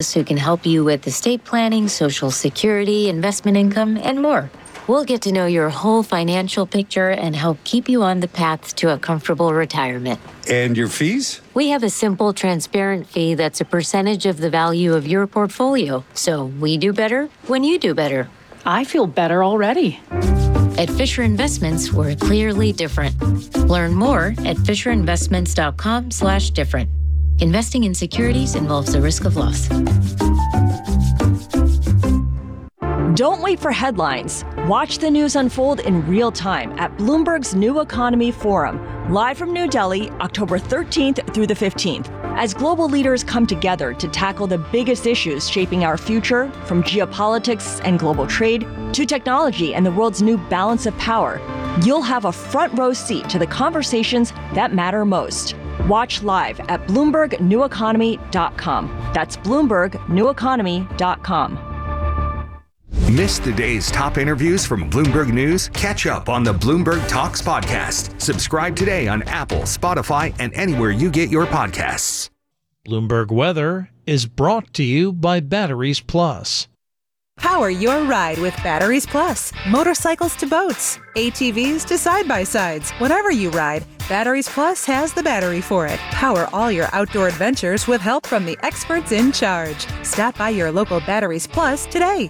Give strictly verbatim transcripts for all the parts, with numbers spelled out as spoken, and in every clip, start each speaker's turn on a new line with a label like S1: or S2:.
S1: specialists who can help you with estate planning, Social Security, investment income, and more. We'll get to know your whole financial picture and help keep you on the path to a comfortable retirement.
S2: And your fees?
S1: We have a simple, transparent fee that's a percentage of the value of your portfolio. So we do better when you do better.
S3: I feel better already.
S1: At Fisher Investments, we're clearly different. Learn more at fisher investments dot com slash different. Investing in securities involves the risk of loss.
S4: Don't wait for headlines. Watch the news unfold in real time at Bloomberg's New Economy Forum, live from New Delhi, October thirteenth through the fifteenth, as global leaders come together to tackle the biggest issues shaping our future, from geopolitics and global trade to technology and the world's new balance of power. You'll have a front row seat to the conversations that matter most. Watch live at bloomberg new economy dot com. That's bloomberg new economy dot com.
S5: Miss the day's top interviews from Bloomberg News? Catch up on the Bloomberg Talks podcast. Subscribe today on Apple, Spotify, and anywhere you get your podcasts.
S6: Bloomberg Weather is brought to you by Batteries Plus.
S7: Power your ride with Batteries Plus. Motorcycles to boats, A T Vs to side-by-sides. Whatever you ride, Batteries Plus has the battery for it. Power all your outdoor adventures with help from the experts in charge. Stop by your local Batteries Plus today.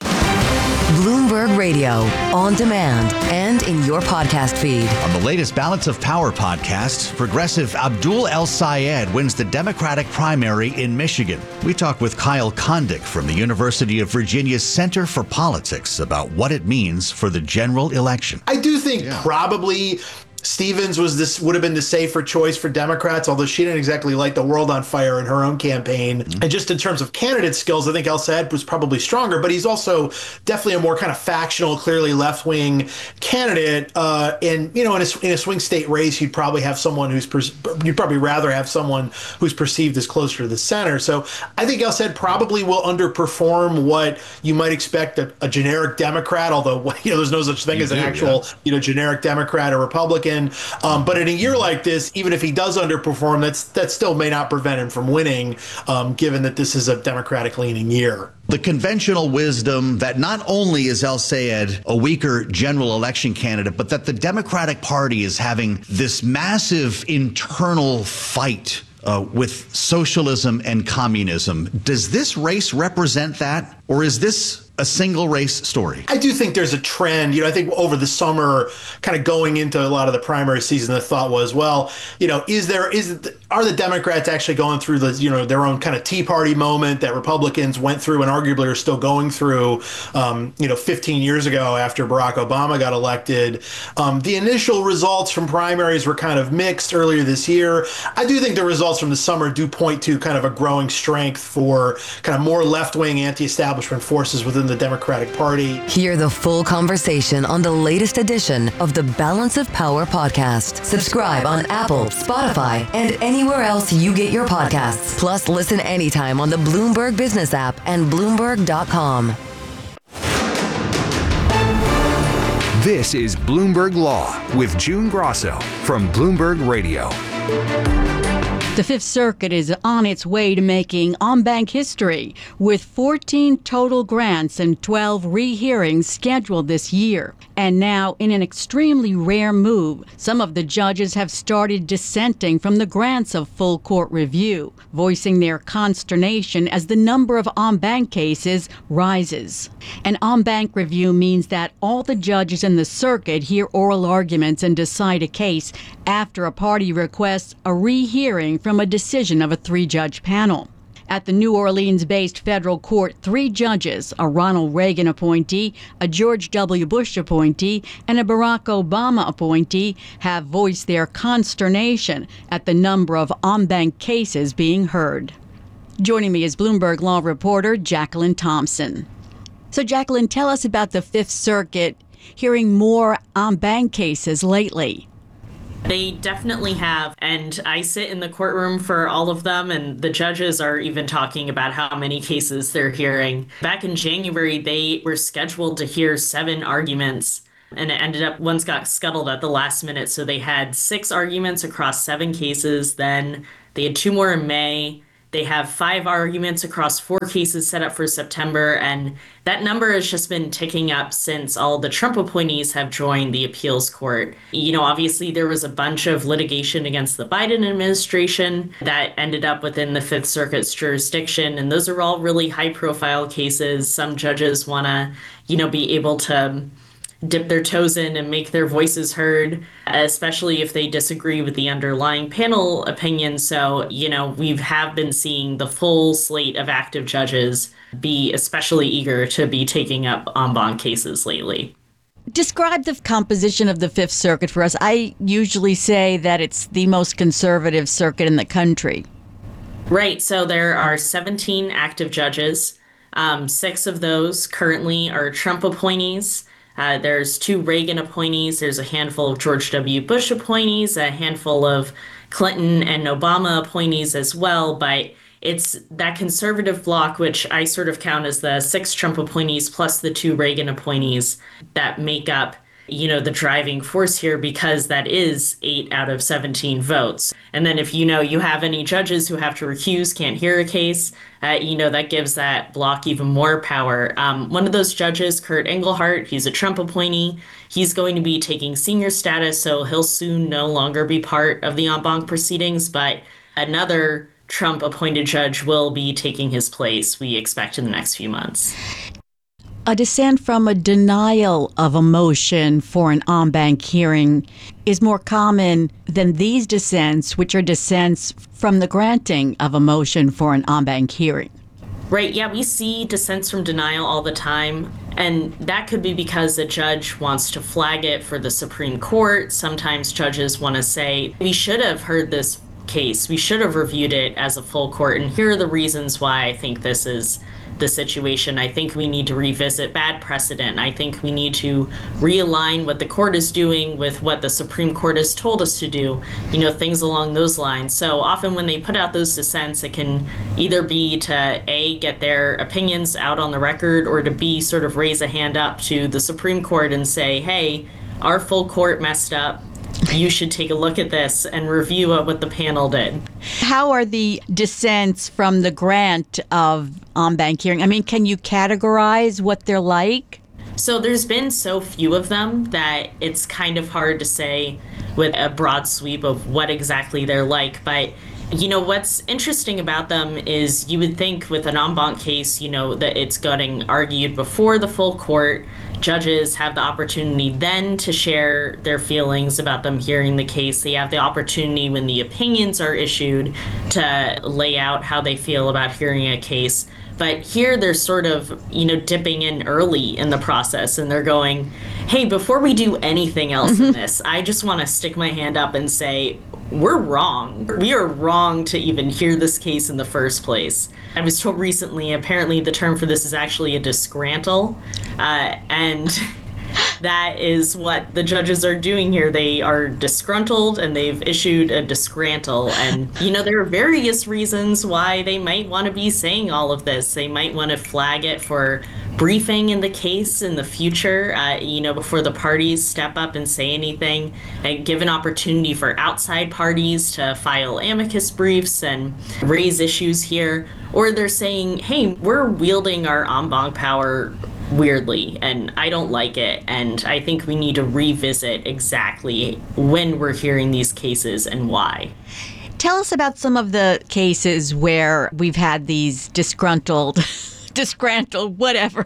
S8: Bloomberg Radio, on demand and in your podcast feed.
S9: On the latest Balance of Power podcast, progressive Abdul El-Sayed wins the Democratic primary in Michigan. We talk with Kyle Kondik from the University of Virginia's Center for Politics about what it means for the general election.
S10: I do think yeah. probably Stevens was this would have been the safer choice for Democrats, although she didn't exactly light the world on fire in her own campaign. Mm-hmm. And just in terms of candidate skills, I think El-Sayed was probably stronger, but he's also definitely a more kind of factional, clearly left-wing candidate. Uh, and, you know, in a, in a swing state race, you'd probably have someone who's, per, you'd probably rather have someone who's perceived as closer to the center. So I think El-Sayed probably will underperform what you might expect a, a generic Democrat, although, you know, there's no such thing you as do, an actual, yeah. you know, generic Democrat or Republican. Um, but in a year like this, even if he does underperform, that's that still may not prevent him from winning, um, given that this is a Democratic-leaning year.
S9: The conventional wisdom that not only is El-Sayed a weaker general election candidate, but that the Democratic Party is having this massive internal fight uh, with socialism and communism. Does this race represent that, or is this a single race story?
S10: I do think there's a trend. You know, I think over the summer, kind of going into a lot of the primary season, the thought was, well, you know, is there, is it, are the Democrats actually going through the, you know, their own kind of Tea Party moment that Republicans went through and arguably are still going through, um, you know, fifteen years ago after Barack Obama got elected. Um, the initial results from primaries were kind of mixed earlier this year. I do think the results from the summer do point to kind of a growing strength for kind of more left-wing anti-establishment forces within the Democratic Party.
S8: Hear the full conversation on the latest edition of the Balance of Power podcast. Subscribe on Apple, Spotify, and anywhere else you get your podcasts. Plus, listen anytime on the Bloomberg Business app and Bloomberg dot com.
S5: This is Bloomberg Law with June Grosso from Bloomberg Radio.
S11: The Fifth Circuit is on its way to making en-banc history, with fourteen total grants and twelve rehearings scheduled this year. And now, in an extremely rare move, some of the judges have started dissenting from the grants of full court review, voicing their consternation as the number of en-banc cases rises. An en-banc review means that all the judges in the circuit hear oral arguments and decide a case after a party requests a rehearing from a decision of a three-judge panel. At the New Orleans-based federal court, three judges, a Ronald Reagan appointee, a George W. Bush appointee, and a Barack Obama appointee, have voiced their consternation at the number of en-banc cases being heard. Joining me is Bloomberg Law reporter Jacqueline Thompson. So, Jacqueline, tell us about the Fifth Circuit hearing more en-banc cases lately.
S12: They definitely have, and I sit in the courtroom for all of them, and the judges are even talking about how many cases they're hearing. Back in January, they were scheduled to hear seven arguments, and it ended up, one's got scuttled at the last minute, so they had six arguments across seven cases. Then they had two more in May, They have five arguments across four cases set up for September, and that number has just been ticking up since all the Trump appointees have joined the appeals court. You know, obviously there was a bunch of litigation against the Biden administration that ended up within the Fifth Circuit's jurisdiction, and those are all really high-profile cases. Some judges want to, you know, be able to dip their toes in and make their voices heard, especially if they disagree with the underlying panel opinion. So, you know, we have been seeing the full slate of active judges be especially eager to be taking up en banc cases lately.
S11: Describe the composition of the Fifth Circuit for us. I usually say that it's the most conservative circuit in the country.
S12: Right. So there are seventeen active judges. Um, six of those currently are Trump appointees. Uh, there's two Reagan appointees. There's a handful of George W. Bush appointees, a handful of Clinton and Obama appointees as well. But it's that conservative bloc, which I sort of count as the six Trump appointees plus the two Reagan appointees, that make up, you know, the driving force here, because that is eight out of seventeen votes. And then if, you know, you have any judges who have to recuse, can't hear a case, uh, you know, that gives that bloc even more power. Um, one of those judges, Kurt Engelhardt, he's a Trump appointee. He's going to be taking senior status, so he'll soon no longer be part of the en banc proceedings. But another Trump appointed judge will be taking his place, we expect, in the next few months.
S11: A dissent from a denial of a motion for an en banc hearing is more common than these dissents, which are dissents from the granting of a motion for an en banc hearing.
S12: Right, yeah, we see dissents from denial all the time, and that could be because a judge wants to flag it for the Supreme Court. Sometimes judges want to say, we should have heard this case, we should have reviewed it as a full court, and here are the reasons why I think this is the situation. I think we need to revisit bad precedent. I think we need to realign what the court is doing with what the Supreme Court has told us to do, you know, things along those lines. So often when they put out those dissents, it can either be to A, get their opinions out on the record, or to B, sort of raise a hand up to the Supreme Court and say, hey, our full court messed up. You should take a look at this and review what the panel did.
S11: How are the dissents from the grant of en banc hearing? I mean, can you categorize what they're like?
S12: So there's been so few of them that it's kind of hard to say with a broad sweep of what exactly they're like. But, you know, what's interesting about them is you would think with an en banc case, you know, that it's getting argued before the full court. Judges have the opportunity then to share their feelings about them hearing the case. They have the opportunity when the opinions are issued to lay out how they feel about hearing a case. But here they're sort of, you know, dipping in early in the process, and they're going, hey, before we do anything else mm-hmm. in this, I just want to stick my hand up and say, we're wrong. We are wrong to even hear this case in the first place. I was told recently, apparently the term for this is actually a disgrantle, uh, and that is what the judges are doing here. They are disgruntled, and they've issued a disgrantle. And, you know, there are various reasons why they might want to be saying all of this. They might want to flag it for briefing in the case in the future, uh, you know, before the parties step up and say anything, and give an opportunity for outside parties to file amicus briefs and raise issues here. Or they're saying, hey, we're wielding our en banc power weirdly, and I don't like it, and I think we need to revisit exactly when we're hearing these cases and why.
S11: Tell us about some of the cases where we've had these disgruntled disgruntled, whatever.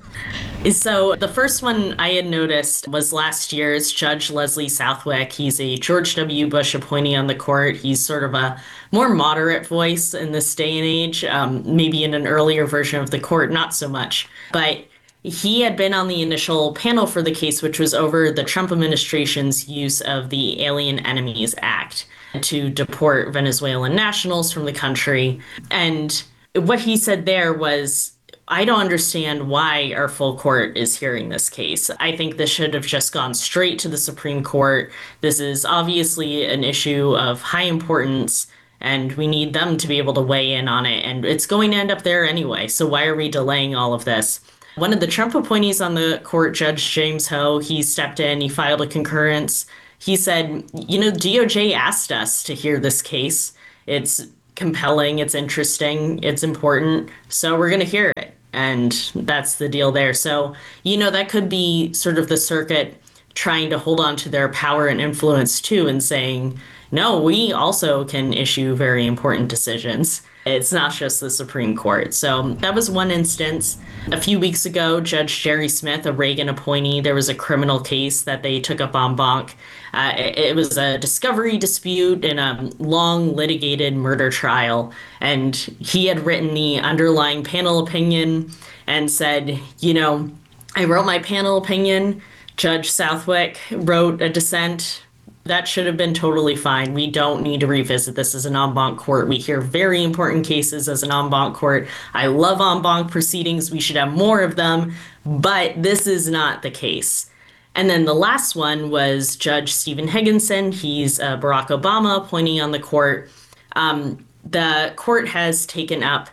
S12: So the first one I had noticed was last year's Judge Leslie Southwick. He's a George W. Bush appointee on the court. He's sort of a more moderate voice in this day and age, um, maybe in an earlier version of the court, not so much. But he had been on the initial panel for the case, which was over the Trump administration's use of the Alien Enemies Act to deport Venezuelan nationals from the country. And what he said there was, I don't understand why our full court is hearing this case. I think this should have just gone straight to the Supreme Court. This is obviously an issue of high importance, and we need them to be able to weigh in on it. And it's going to end up there anyway, so why are we delaying all of this? One of the Trump appointees on the court, Judge James Ho, he stepped in, he filed a concurrence. He said, you know, D O J asked us to hear this case. It's compelling, it's interesting, it's important, so we're going to hear it. And that's the deal there. So, you know, that could be sort of the circuit trying to hold on to their power and influence too, and saying, no, we also can issue very important decisions. It's not just the Supreme Court. So that was one instance. A few weeks ago, Judge Jerry Smith, a Reagan appointee, there was a criminal case that they took up en banc. Uh, it, it was a discovery dispute in a long litigated murder trial. And he had written the underlying panel opinion and said, you know, I wrote my panel opinion. Judge Southwick wrote a dissent. That should have been totally fine. We don't need to revisit this as an en banc court. We hear very important cases as an en banc court. I love en banc proceedings. We should have more of them, but this is not the case. And then the last one was Judge Stephen Higginson. He's uh, Barack Obama appointee on the court. Um, the court has taken up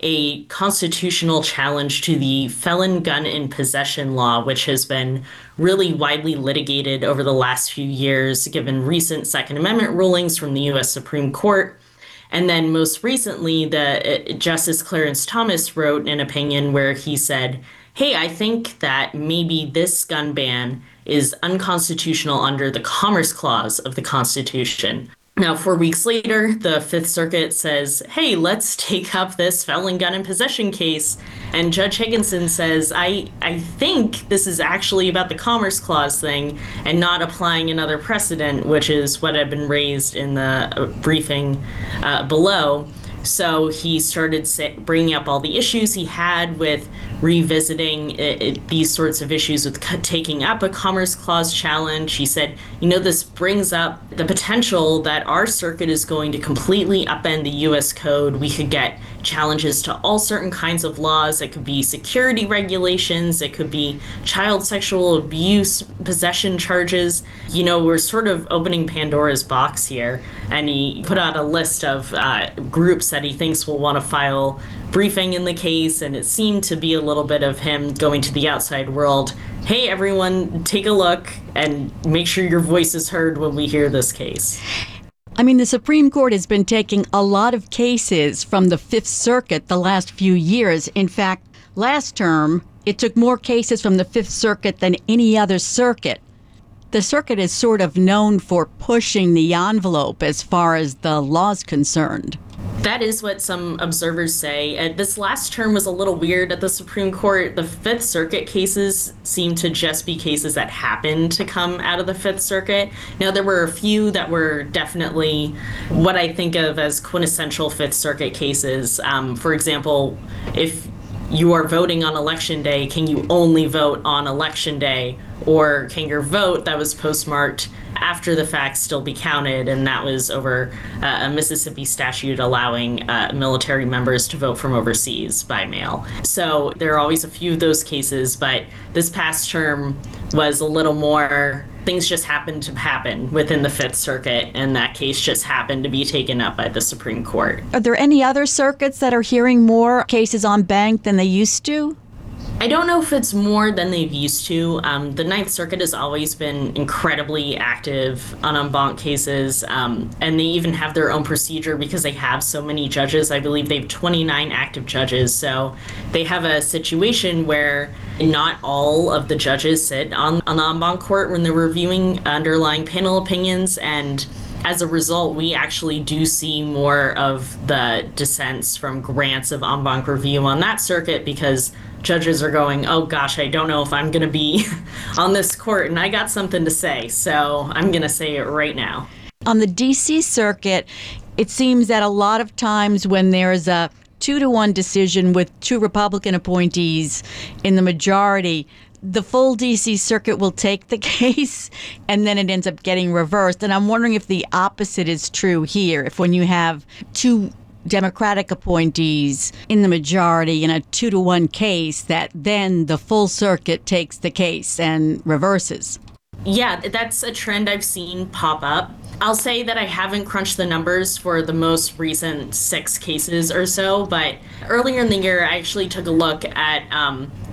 S12: a constitutional challenge to the felon gun in possession law, which has been really widely litigated over the last few years, given recent Second Amendment rulings from the U S Supreme Court. And then most recently, the uh, Justice Clarence Thomas wrote an opinion where he said, hey, I think that maybe this gun ban is unconstitutional under the Commerce Clause of the Constitution. Now, four weeks later, the Fifth Circuit says, hey, let's take up this felon gun in possession case. And Judge Higginson says, I, I think this is actually about the Commerce Clause thing and not applying another precedent, which is what had been raised in the briefing uh, below. So he started say, bringing up all the issues he had with revisiting it, it, these sorts of issues with c- taking up a Commerce Clause challenge. He said, you know, this brings up the potential that our circuit is going to completely upend the U S Code. We could get challenges to all certain kinds of laws. It could be security regulations. It could be child sexual abuse, possession charges. You know, we're sort of opening Pandora's box here. And he put out a list of uh, groups that he thinks will want to file briefing in the case, and it seemed to be a little bit of him going to the outside world. Hey, everyone, take a look and make sure your voice is heard when we hear this case.
S11: I mean, the Supreme Court has been taking a lot of cases from the Fifth Circuit the last few years. In fact, last term, it took more cases from the Fifth Circuit than any other circuit. The circuit is sort of known for pushing the envelope as far as the law's concerned.
S12: That is what some observers say. Uh, this last term was a little weird at the Supreme Court. The Fifth Circuit cases seem to just be cases that happened to come out of the Fifth Circuit. Now, there were a few that were definitely what I think of as quintessential Fifth Circuit cases. Um, for example, if you are voting on Election Day, can you only vote on Election Day? Or can your vote that was postmarked after the fact still be counted? And that was over uh, a Mississippi statute allowing uh, military members to vote from overseas by mail. So there are always a few of those cases, but this past term was a little more, things just happened to happen within the Fifth Circuit, and that case just happened to be taken up by the Supreme Court.
S11: Are there any other circuits that are hearing more cases en banc than they used to?
S12: I don't know if it's more than they've used to. Um, the Ninth Circuit has always been incredibly active on en banc cases, um, and they even have their own procedure because they have so many judges. I believe they have twenty-nine active judges, so they have a situation where not all of the judges sit on an en banc court when they're reviewing underlying panel opinions, and as a result, we actually do see more of the dissents from grants of en banc review on that circuit because judges are going, oh gosh, I don't know if I'm going to be on this court, and I got something to say, so I'm going to say it right now.
S11: On the D C circuit, it seems that a lot of times when there's a two to one decision with two Republican appointees in the majority, the full D C circuit will take the case and then it ends up getting reversed. And I'm wondering if the opposite is true here. If when you have two Democratic appointees in the majority in a two to one case, that then the full circuit takes the case and reverses.
S12: Yeah, that's a trend I've seen pop up. I'll say that I haven't crunched the numbers for the most recent six cases or so, but earlier in the year, I actually took a look at um,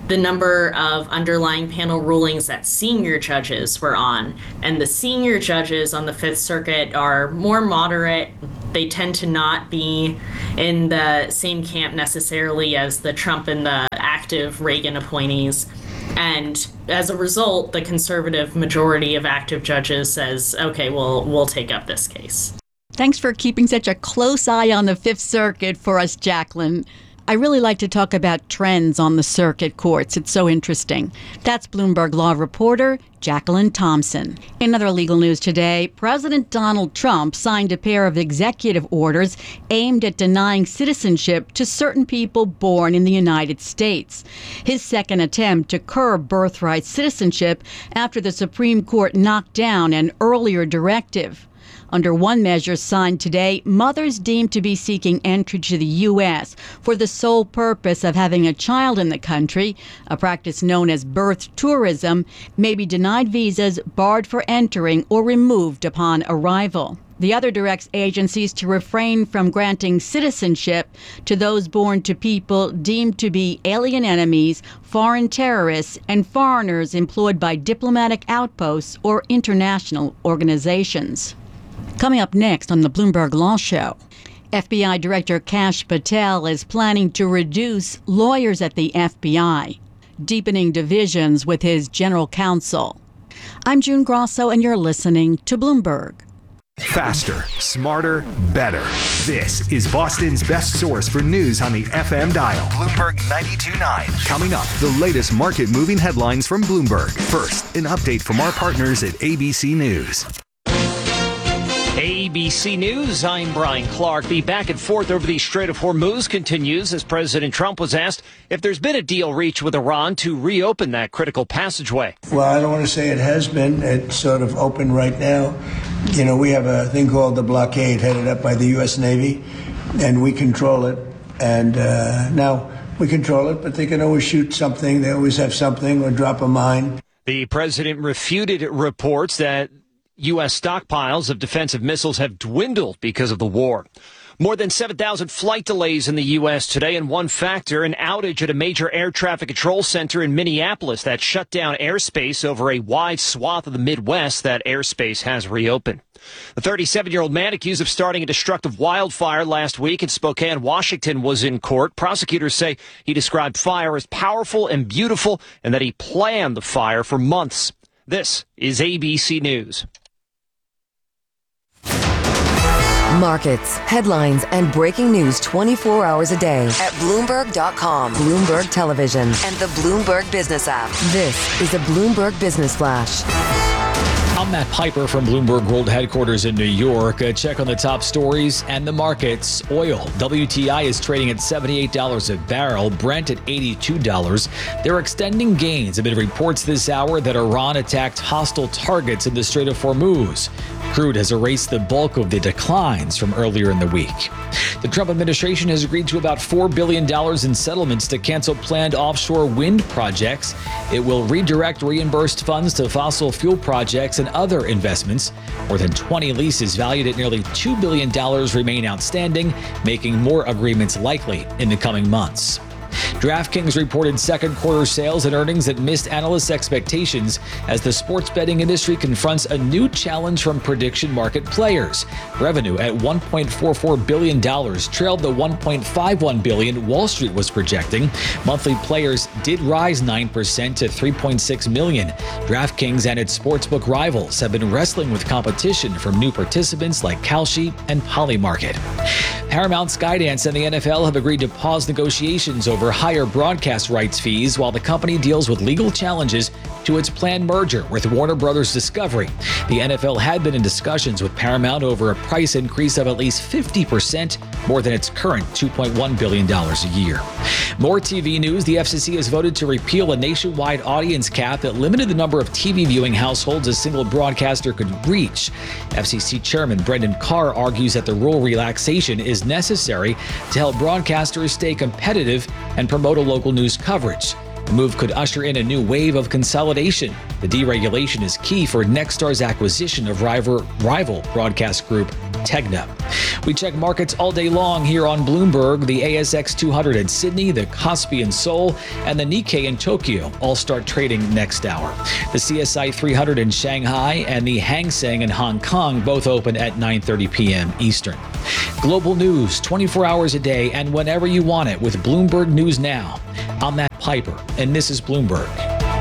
S12: the number of underlying panel rulings that senior judges were on. And the senior judges on the Fifth Circuit are more moderate. They tend to not be in the same camp necessarily as the Trump and the active Reagan appointees. And as a result, the conservative majority of active judges says, okay, well, we'll take up this case.
S11: Thanks for keeping such a close eye on the Fifth Circuit for us, Jacqueline. I really like to talk about trends on the circuit courts. It's so interesting. That's Bloomberg Law reporter Jacqueline Thompson. In other legal news today, President Donald Trump signed a pair of executive orders aimed at denying citizenship to certain people born in the United States. His second attempt to curb birthright citizenship after the Supreme Court knocked down an earlier directive. Under one measure signed today, mothers deemed to be seeking entry to the U S for the sole purpose of having a child in the country, a practice known as birth tourism, may be denied visas, barred for entering, or removed upon arrival. The other directs agencies to refrain from granting citizenship to those born to people deemed to be alien enemies, foreign terrorists, and foreigners employed by diplomatic outposts or international organizations. Coming up next on the Bloomberg Law Show, F B I Director Kash Patel is planning to reduce lawyers at the F B I, deepening divisions with his general counsel. I'm June Grosso, and you're listening to Bloomberg.
S5: Faster, smarter, better. This is Boston's best source for news on the F M dial. Bloomberg ninety-two point nine. Coming up, the latest market-moving headlines from Bloomberg. First, an update from our partners at A B C News.
S2: A B C News, I'm Brian Clark. The back and forth over the Strait of Hormuz continues as President Trump was asked if there's been a deal reached with Iran to reopen that critical passageway.
S13: Well, I don't want to say it has been. It's sort of open right now. You know, we have a thing called the blockade headed up by the U S Navy, and we control it. And uh, now we control it, but they can always shoot something. They always have something or drop a mine.
S2: The president refuted reports that U S stockpiles of defensive missiles have dwindled because of the war. More than seven thousand flight delays in the U S today, and one factor, an outage at a major air traffic control center in Minneapolis that shut down airspace over a wide swath of the Midwest. That airspace has reopened. The thirty-seven-year-old man accused of starting a destructive wildfire last week in Spokane, Washington, was in court. Prosecutors say he described fire as powerful and beautiful and that he planned the fire for months. This is A B C News.
S8: Markets, headlines, and breaking news twenty-four hours a day at Bloomberg dot com, Bloomberg Television, and the Bloomberg Business app. This is a Bloomberg Business Flash.
S14: I'm Matt Piper from Bloomberg World Headquarters in New York. A check on the top stories and the markets. Oil, W T I is trading at seventy-eight dollars a barrel, Brent at eighty-two dollars. They're extending gains amid reports this hour that Iran attacked hostile targets in the Strait of Hormuz. Crude has erased the bulk of the declines from earlier in the week. The Trump administration has agreed to about four billion dollars in settlements to cancel planned offshore wind projects. It will redirect reimbursed funds to fossil fuel projects and other investments. More than twenty leases valued at nearly two billion dollars remain outstanding, making more agreements likely in the coming months. DraftKings reported second quarter sales and earnings that missed analysts' expectations as the sports betting industry confronts a new challenge from prediction market players. Revenue at one point four four billion dollars trailed the one point five one billion dollars Wall Street was projecting. Monthly players did rise nine percent to three point six million. DraftKings and its sportsbook rivals have been wrestling with competition from new participants like Kalshi and Polymarket. Paramount, Skydance, and the N F L have agreed to pause negotiations over higher broadcast rights fees while the company deals with legal challenges to its planned merger with Warner Brothers Discovery. The N F L had been in discussions with Paramount over a price increase of at least fifty percent, more than its current two point one billion dollars a year. More T V news. The F C C has voted to repeal a nationwide audience cap that limited the number of T V viewing households a single broadcaster could reach. F C C Chairman Brendan Carr argues that the rule relaxation is necessary to help broadcasters stay competitive and promote a local news coverage. The move could usher in a new wave of consolidation. The deregulation is key for Nexstar's acquisition of rival, rival broadcast group Tegna. We check markets all day long here on Bloomberg. The A S X two hundred in Sydney, the Kospi in Seoul, and the Nikkei in Tokyo all start trading next hour. The C S I three hundred in Shanghai and the Hang Seng in Hong Kong both open at nine thirty p.m. Eastern. Global news twenty-four hours a day and whenever you want it with Bloomberg News Now. I'm Matt Piper, and this is Bloomberg.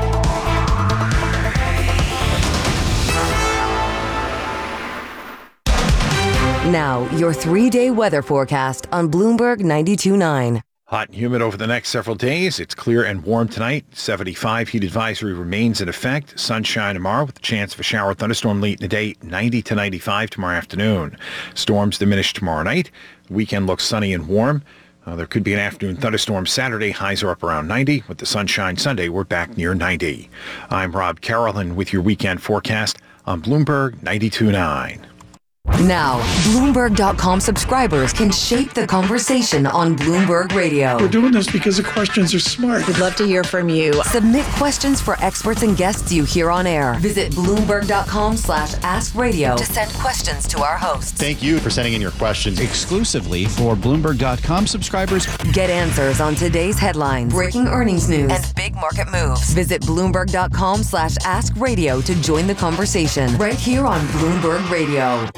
S8: Now, your three-day weather forecast on Bloomberg ninety-two point nine.
S15: Hot and humid over the next several days. It's clear and warm tonight. seventy-five heat advisory remains in effect. Sunshine tomorrow with the chance of a shower thunderstorm late in the day. ninety to ninety-five tomorrow afternoon. Storms diminish tomorrow night. The weekend looks sunny and warm. Uh, there could be an afternoon thunderstorm Saturday. Highs are up around ninety. With the sunshine Sunday, we're back near ninety. I'm Rob Carolyn with your weekend forecast on Bloomberg ninety-two point nine.
S8: Now, Bloomberg dot com subscribers can shape the conversation on Bloomberg Radio.
S16: We're doing this because the questions are smart.
S8: We'd love to hear from you. Submit questions for experts and guests you hear on air. Visit Bloomberg dot com slash ask radio to send questions to our hosts.
S17: Thank you for sending in your questions exclusively for Bloomberg dot com subscribers.
S8: Get answers on today's headlines, breaking earnings news, and big market moves. Visit Bloomberg dot com slash ask radio to join the conversation right here on Bloomberg Radio.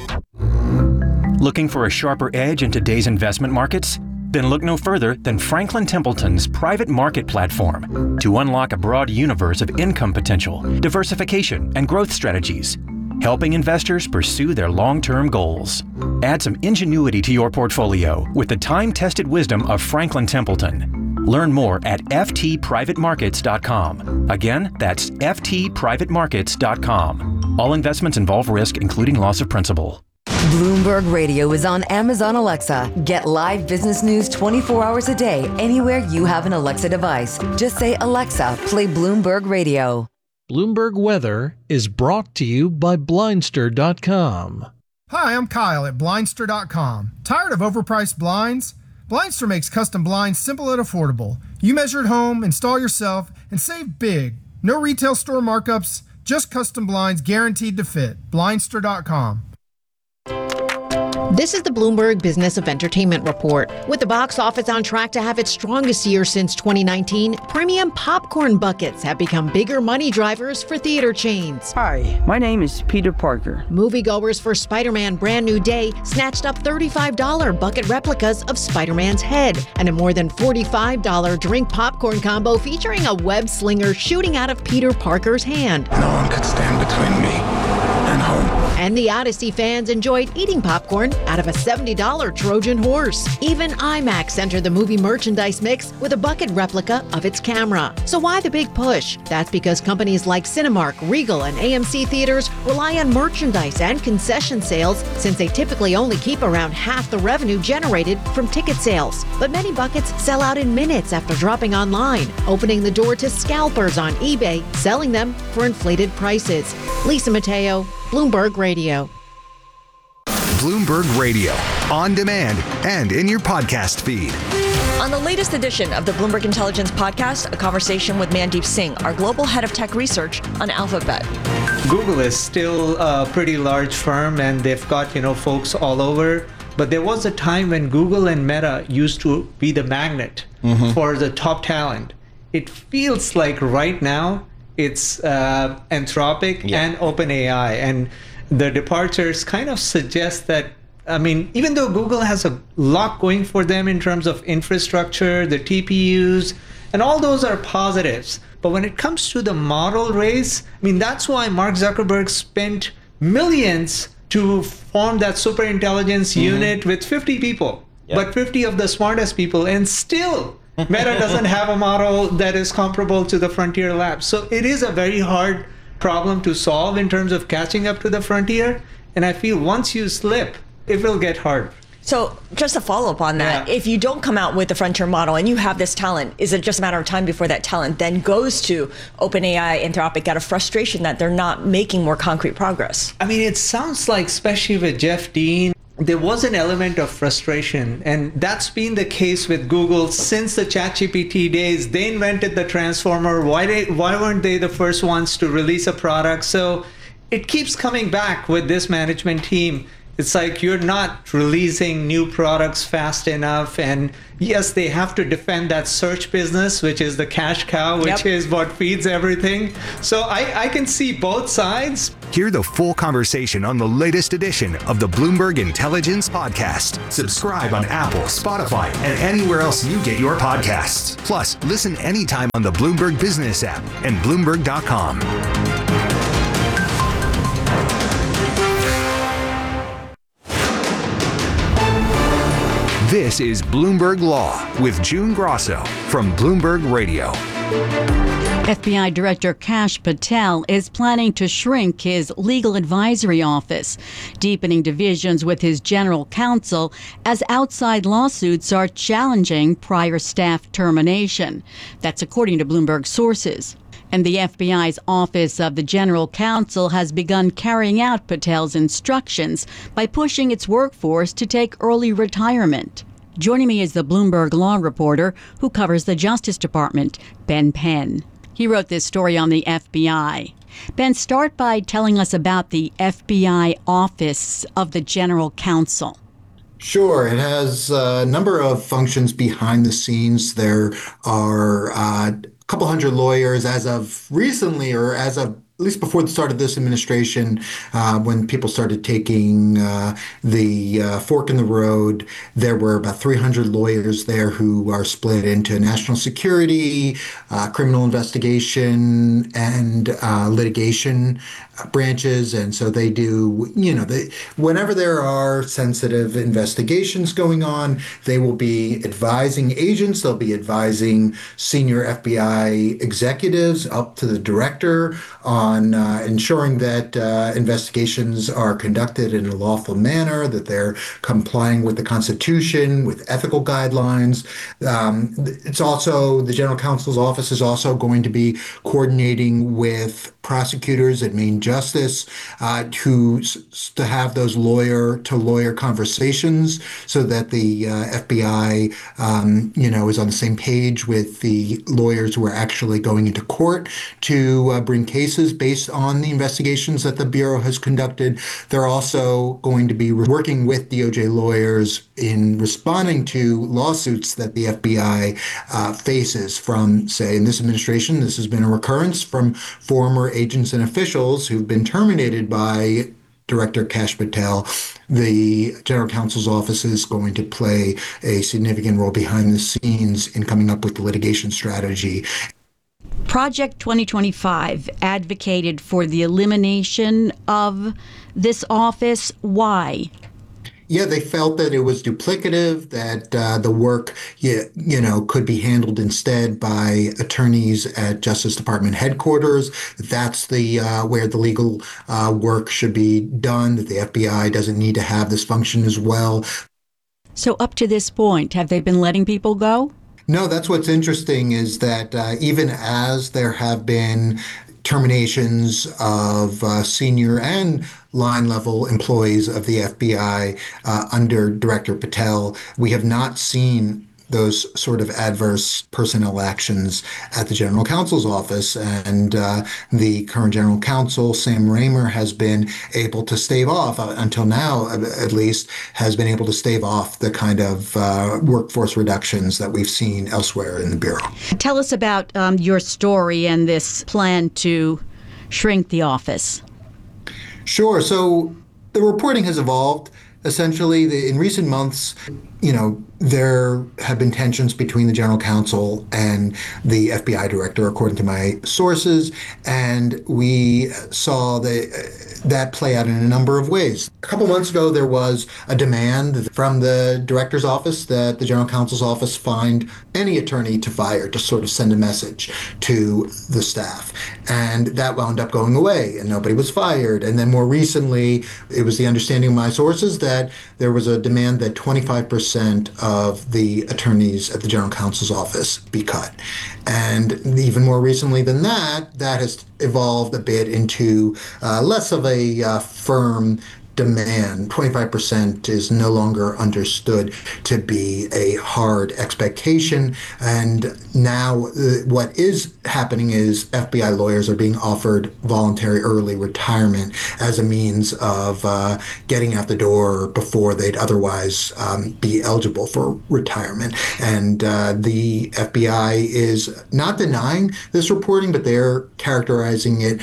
S18: Looking for a sharper edge in today's investment markets? Then look no further than Franklin Templeton's private market platform to unlock a broad universe of income potential, diversification, and growth strategies, helping investors pursue their long-term goals. Add some ingenuity to your portfolio with the time-tested wisdom of Franklin Templeton. Learn more at f t private markets dot com. Again, that's f t private markets dot com. All investments involve risk, including loss of principal.
S8: Bloomberg Radio is on Amazon Alexa. Get live business news twenty-four hours a day anywhere you have an Alexa device. Just say, Alexa, play Bloomberg Radio.
S6: Bloomberg Weather is brought to you by Blindster dot com.
S19: Hi, I'm Kyle at Blindster dot com. Tired of overpriced blinds? Blindster makes custom blinds simple and affordable. You measure at home, install yourself, and save big. No retail store markups, just custom blinds guaranteed to fit. Blindster dot com.
S20: This is the Bloomberg Business of Entertainment Report. With the box office on track to have its strongest year since twenty nineteen, premium popcorn buckets have become bigger money drivers for theater chains.
S21: Hi, my name is Peter Parker.
S20: Moviegoers for Spider-Man Brand New Day snatched up thirty-five dollars bucket replicas of Spider-Man's head and a more than forty-five dollars drink popcorn combo featuring a web slinger shooting out of Peter Parker's hand.
S22: No one could stand between me and home.
S20: And the Odyssey fans enjoyed eating popcorn out of a seventy dollars Trojan horse. Even IMAX entered the movie merchandise mix with a bucket replica of its camera. So why the big push? That's because companies like Cinemark, Regal, and A M C Theaters rely on merchandise and concession sales since they typically only keep around half the revenue generated from ticket sales. But many buckets sell out in minutes after dropping online, opening the door to scalpers on eBay, selling them for inflated prices. Lisa Mateo, Bloomberg Radio.
S5: Bloomberg Radio, on demand and in your podcast feed.
S4: On the latest edition of the Bloomberg Intelligence Podcast, a conversation with Mandeep Singh, our global head of tech research on Alphabet.
S23: Google is still a pretty large firm and they've got, you know, folks all over. But there was a time when Google and Meta used to be the magnet mm-hmm. for the top talent. It feels like right now it's uh, Anthropic yeah. and OpenAI. And the departures kind of suggest that, I mean, even though Google has a lot going for them in terms of infrastructure, the T P Us, and all those are positives. But when it comes to the model race, I mean, that's why Mark Zuckerberg spent millions to form that super intelligence mm-hmm. unit with fifty people, yep. but fifty of the smartest people, and still Meta doesn't have a model that is comparable to the Frontier Labs. So it is a very hard problem to solve in terms of catching up to the frontier. And I feel once you slip, it will get hard.
S4: So just a follow up on that, yeah. if you don't come out with the frontier model and you have this talent, is it just a matter of time before that talent then goes to OpenAI, Anthropic, out of frustration that they're not making more concrete progress?
S23: I mean, it sounds like, especially with Jeff Dean, there was an element of frustration, and that's been the case with Google since the ChatGPT days. They invented the transformer. Why they, why weren't they the first ones to release a product? So it keeps coming back with this management team. it's like you're not releasing new products fast enough. And yes, they have to defend that search business, which is the cash cow, which
S5: Yep.
S23: is what feeds everything. So I, I can see both sides.
S5: Hear the full conversation on the latest edition of the Bloomberg Intelligence Podcast. Subscribe on Apple, Spotify, and anywhere else you get your podcasts. Plus, listen anytime on the Bloomberg Business app and Bloomberg dot com. This is Bloomberg Law with June Grosso from Bloomberg Radio.
S11: F B I Director Kash Patel is planning to shrink his legal advisory office, deepening divisions with his general counsel as outside lawsuits are challenging prior staff termination. That's according to Bloomberg sources. And the F B I's Office of the General Counsel has begun carrying out Patel's instructions by pushing its workforce to take early retirement. Joining me is the Bloomberg Law reporter who covers the Justice Department, Ben Penn. He wrote this story on the F B I. Ben, start by telling us about the F B I Office of the General Counsel.
S1: Sure. It has a number of functions behind the scenes. There are uh, a couple hundred lawyers as of recently, or as of at least before the start of this administration, uh, when people started taking uh, the uh, fork in the road, there were about three hundred lawyers there who are split into national security, uh, criminal investigation, and uh, litigation branches. And so they do, you know, they, whenever there are sensitive investigations going on, they will be advising agents, they'll be advising senior F B I executives up to the director on uh, ensuring that uh, investigations are conducted in a lawful manner, that they're complying with the Constitution, with ethical guidelines. Um, it's also, the General Counsel's office is also going to be coordinating with prosecutors and Main Justice uh, to to have those lawyer to lawyer conversations, so that the uh, F B I, um, you know, is on the same page with the lawyers who are actually going into court to uh, bring cases based on the investigations that the Bureau has conducted. They're also going to be working with D O J lawyers in responding to lawsuits that the F B I uh, faces from, say, in this administration. This has been a recurrence from former agents and officials who've been terminated by Director Kash Patel. The General Counsel's office is going to play a significant role behind the scenes in coming up with the litigation strategy.
S11: Project twenty twenty-five advocated for the elimination of this office. Why?
S1: Yeah, they felt that it was duplicative, that uh, the work, you, you know, could be handled instead by attorneys at Justice Department headquarters. That's the uh, where the legal uh, work should be done, that the F B I doesn't need to have this function as well.
S11: So up to this point, have they been letting people go?
S1: No, that's what's interesting, is that uh, even as there have been terminations of uh, senior and line level employees of the F B I uh, under Director Patel, we have not seen those sort of adverse personnel actions at the General Counsel's office. And uh, the current General Counsel, Sam Raymer, has been able to stave off, uh, until now at least, has been able to stave off the kind of uh, workforce reductions that we've seen elsewhere in the Bureau.
S11: Tell us about um, your story and this plan to shrink the office.
S1: Sure. So the reporting has evolved. Essentially, the, in recent months, you know, there have been tensions between the General Counsel and the F B I director, according to my sources, and we saw the, that play out in a number of ways. A couple months ago, there was a demand from the director's office that the General Counsel's office find any attorney to fire, to sort of send a message to the staff. And that wound up going away, and nobody was fired. And then more recently, it was the understanding of my sources that there was a demand that twenty-five percent of the attorneys at the General Counsel's office be cut. And even more recently than that, that has evolved a bit into uh, less of a uh, firm demand. twenty-five percent is no longer understood to be a hard expectation. And now uh, what is happening is F B I lawyers are being offered voluntary early retirement as a means of uh, getting out the door before they'd otherwise um, be eligible for retirement. And uh, the F B I is not denying this reporting, but they're characterizing it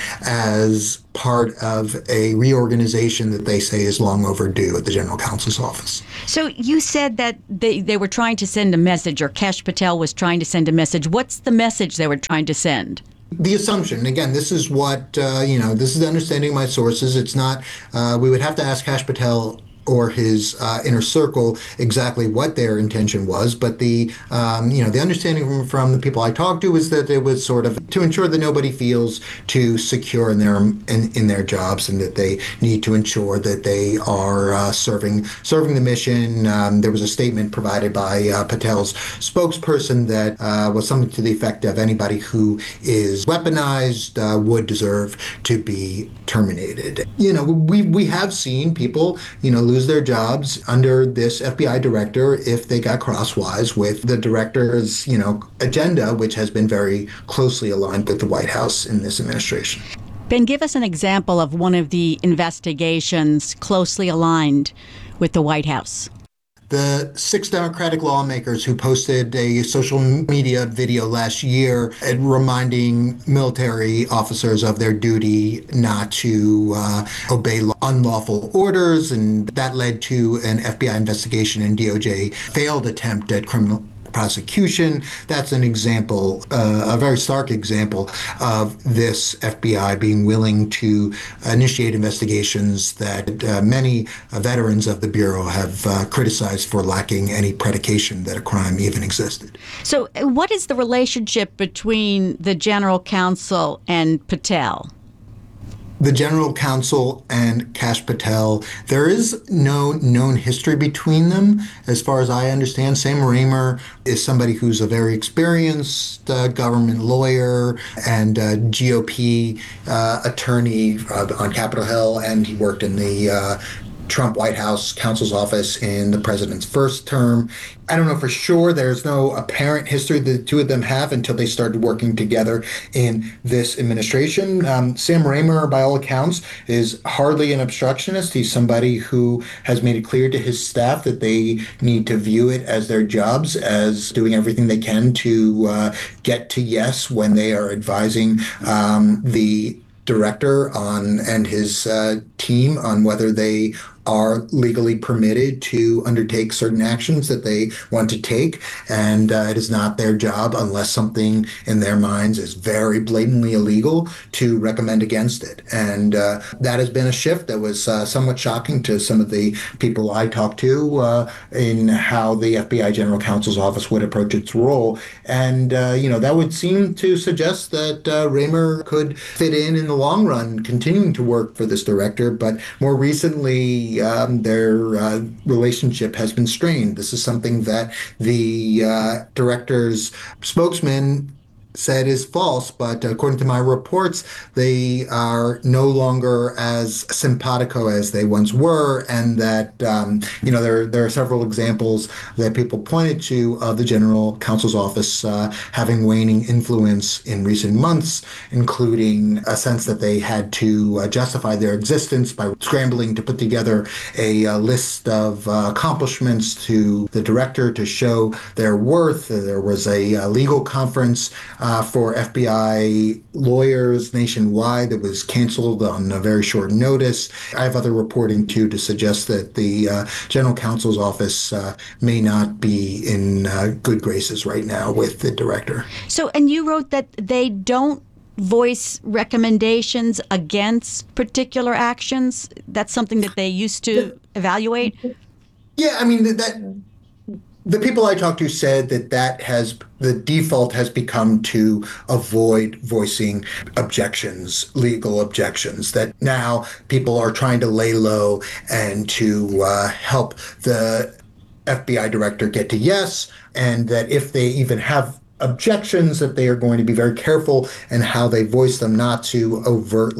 S1: as part of a reorganization that they say is long overdue at the General Counsel's office.
S11: So you said that they, they were trying to send a message, or Kash Patel was trying to send a message. What's the message they were trying to send?
S1: The assumption, again, this is what, uh, you know, this is the understanding of my sources. It's not, uh, we would have to ask Kash Patel or his uh, inner circle exactly what their intention was, but the um, you know the understanding from, from the people I talked to is that it was sort of to ensure that nobody feels too secure in their in, in their jobs, and that they need to ensure that they are uh, serving serving the mission. Um, there was a statement provided by uh, Patel's spokesperson that uh, was something to the effect of anybody who is weaponized uh, would deserve to be terminated. You know, we we have seen people you know lose their jobs under this F B I director if they got crosswise with the director's, you know, agenda, which has been very closely aligned with the White House in this administration.
S11: Ben, give us an example of one of the investigations closely aligned with the White House.
S1: The six Democratic lawmakers who posted a social media video last year reminding military officers of their duty not to uh, obey unlawful orders, and that led to an F B I investigation and D O J failed attempt at criminal prosecution. That's an example, uh, a very stark example of this F B I being willing to initiate investigations that uh, many uh, veterans of the Bureau have uh, criticized for lacking any predication that a crime even existed.
S11: So what is the relationship between the General Counsel and Patel?
S1: The General Counsel and Kash Patel, there is no known history between them. As far as I understand, Sam Raymer is somebody who's a very experienced uh, government lawyer and uh, G O P uh, attorney uh, on Capitol Hill, and he worked in the uh, Trump White House counsel's office in the president's first term. I don't know for sure. There's no apparent history the two of them have until they started working together in this administration. Um, Sam Raymer, by all accounts, is hardly an obstructionist. He's somebody who has made it clear to his staff that they need to view it as their jobs, as doing everything they can to uh, get to yes when they are advising um, the director on and his uh, team on whether they are legally permitted to undertake certain actions that they want to take. And uh, it is not their job, unless something in their minds is very blatantly illegal, to recommend against it. And uh, that has been a shift that was uh, somewhat shocking to some of the people I talked to uh, in how the F B I General Counsel's office would approach its role. And, uh, you know, that would seem to suggest that uh, Raymer could fit in in the long run, continuing to work for this director. But more recently, Um, their uh, relationship has been strained. This is something that the uh, director's spokesman said is false, but according to my reports, they are no longer as simpatico as they once were, and that um, you know there there are several examples that people pointed to of the General Counsel's office uh, having waning influence in recent months, including a sense that they had to uh, justify their existence by scrambling to put together a, uh list of uh, accomplishments to the director to show their worth. There was a, a legal conference Uh, for F B I lawyers nationwide that was canceled on a very short notice. I have other reporting, too, to suggest that the uh, General Counsel's office uh, may not be in uh, good graces right now with the director.
S11: So, and you wrote that they don't voice recommendations against particular actions. That's something that they used to evaluate?
S1: Yeah, I mean, that... that The people I talked to said that that has, the default has become to avoid voicing objections, legal objections, that now people are trying to lay low and to uh, help the F B I director get to yes, and that if they even have objections, that they are going to be very careful in how they voice them, not to overtly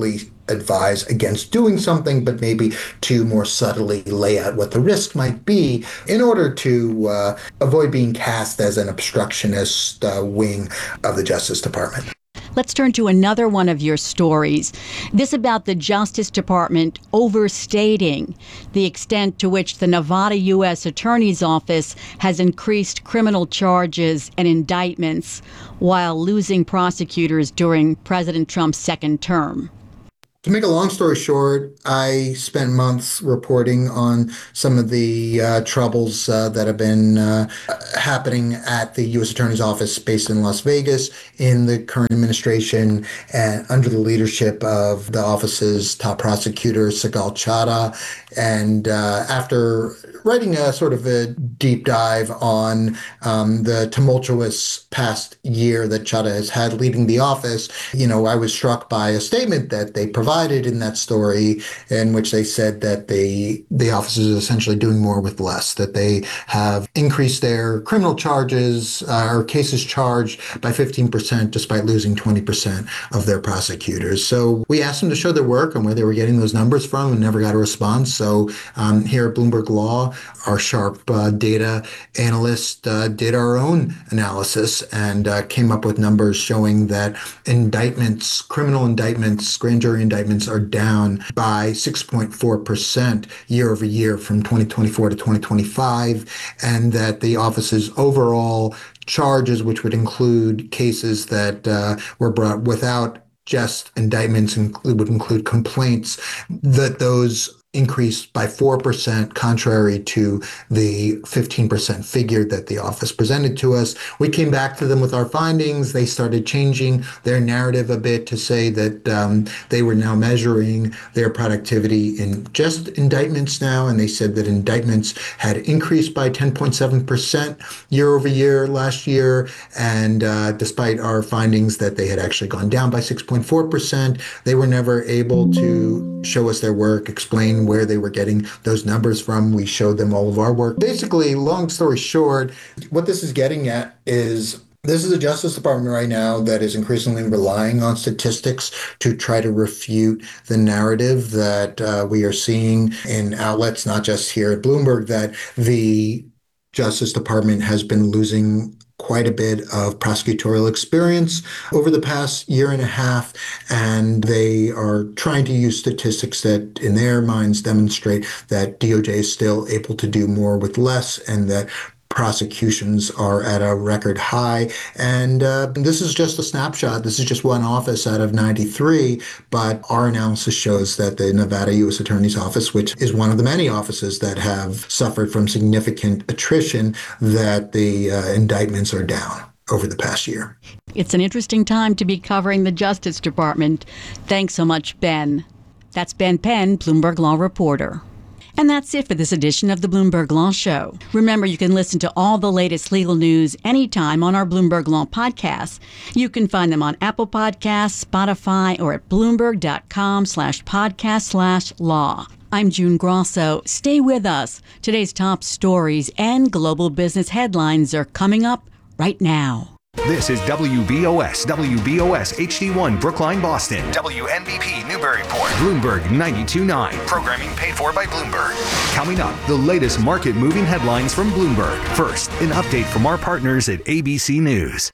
S1: advise against doing something, but maybe to more subtly lay out what the risk might be in order to uh, avoid being cast as an obstructionist uh, wing of the Justice Department.
S11: Let's turn to another one of your stories. This about the Justice Department overstating the extent to which the Nevada U S Attorney's Office has increased criminal charges and indictments while losing prosecutors during President Trump's second term.
S1: To make a long story short, I spent months reporting on some of the uh, troubles uh, that have been uh, happening at the U S Attorney's Office based in Las Vegas in the current administration and under the leadership of the office's top prosecutor, Sigal Chattah. And uh, after writing a sort of a deep dive on um, the tumultuous past year that Chattah has had leading the office, you know, I was struck by a statement that they provided in that story in which they said that they, the office is essentially doing more with less, that they have increased their criminal charges uh, or cases charged by fifteen percent despite losing twenty percent of their prosecutors. So we asked them to show their work and where they were getting those numbers from and never got a response. So um, here at Bloomberg Law, our sharp uh, data analyst uh, did our own analysis and uh, came up with numbers showing that indictments, criminal indictments, grand jury indictments are down by six point four percent year over year from twenty twenty-four to twenty twenty-five, and that the office's overall charges, which would include cases that uh, were brought without just indictments, include, would include complaints, that those increased by four percent, contrary to the fifteen percent figure that the office presented to us. We came back to them with our findings. They started changing their narrative a bit to say that um, they were now measuring their productivity in just indictments now, and they said that indictments had increased by ten point seven percent year over year last year, and uh, despite our findings that they had actually gone down by six point four percent, they were never able to show us their work, explain where they were getting those numbers from. We showed them all of our work. Basically, long story short, what this is getting at is this is a Justice Department right now that is increasingly relying on statistics to try to refute the narrative that uh, we are seeing in outlets, not just here at Bloomberg, that the Justice Department has been losing quite a bit of prosecutorial experience over the past year and a half, and they are trying to use statistics that in their minds demonstrate that D O J is still able to do more with less and that prosecutions are at a record high. And uh, this is just a snapshot. This is just one office out of ninety-three. But our analysis shows that the Nevada U S Attorney's Office, which is one of the many offices that have suffered from significant attrition, that the uh, indictments are down over the past year.
S11: It's an interesting time to be covering the Justice Department. Thanks so much, Ben. That's Ben Penn, Bloomberg Law reporter. And that's it for this edition of the Bloomberg Law Show. Remember, you can listen to all the latest legal news anytime on our Bloomberg Law podcasts. You can find them on Apple Podcasts, Spotify, or at Bloomberg.com slash podcast slash law. I'm June Grosso. Stay with us. Today's top stories and global business headlines are coming up right now.
S5: This is W B O S, W B O S H D one Brookline, Boston. W N B P Newburyport. Bloomberg ninety-two point nine. Programming paid for by Bloomberg. Coming up, the latest market-moving headlines from Bloomberg. First, an update from our partners at A B C News.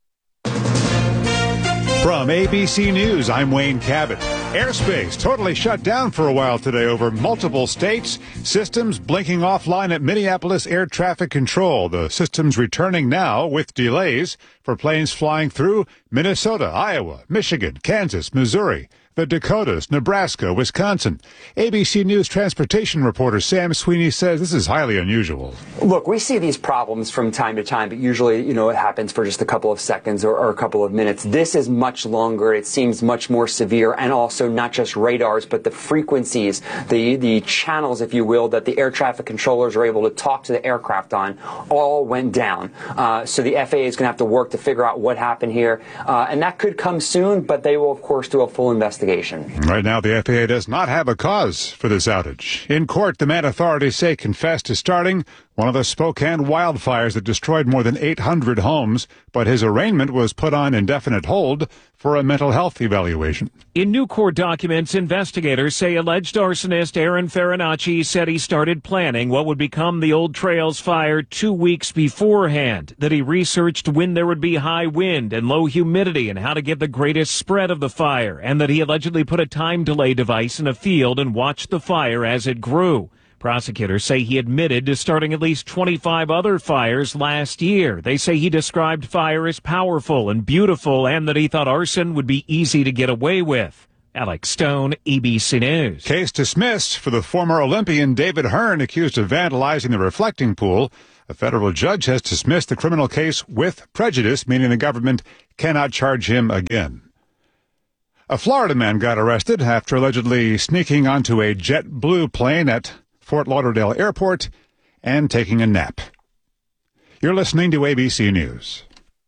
S3: From A B C News, I'm Wayne Cabot. Airspace totally shut down for a while today over multiple states. Systems blinking offline at Minneapolis Air Traffic Control. The system's returning now with delays for planes flying through Minnesota, Iowa, Michigan, Kansas, Missouri, the Dakotas, Nebraska, Wisconsin. A B C News transportation reporter Sam Sweeney says this is highly unusual.
S7: Look, we see these problems from time to time, but usually, you know, it happens for just a couple of seconds or, or a couple of minutes. This is much longer. It seems much more severe, and also not just radars, but the frequencies, the, the channels, if you will, that the air traffic controllers are able to talk to the aircraft on all went down. Uh, so the F A A is going to have to work to figure out what happened here, uh, and that could come soon, but they will, of course, do a full investigation.
S3: Right now, the F A A does not have a cause for this outage. In court, the man authorities say confessed to starting one of the Spokane wildfires that destroyed more than eight hundred homes, but his arraignment was put on indefinite hold for a mental health evaluation.
S2: In new court documents, investigators say alleged arsonist Aaron Farinacci said he started planning what would become the Old Trails fire two weeks beforehand, that he researched when there would be high wind and low humidity and how to get the greatest spread of the fire, and that he allegedly put a time delay device in a field and watched the fire as it grew. Prosecutors say he admitted to starting at least twenty-five other fires last year. They say he described fire as powerful and beautiful and that he thought arson would be easy to get away with. Alex Stone, A B C News.
S3: Case dismissed for the former Olympian David Hearn accused of vandalizing the reflecting pool. A federal judge has dismissed the criminal case with prejudice, meaning the government cannot charge him again. A Florida man got arrested after allegedly sneaking onto a JetBlue plane at Fort Lauderdale Airport and taking a nap. You're listening to A B C News.